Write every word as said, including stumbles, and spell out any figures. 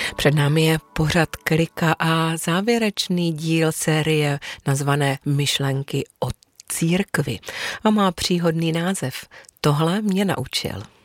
Před námi je pořad Klika a závěrečný díl série nazvané Myšlenky o církvi a má příhodný název Tohle mě naučil.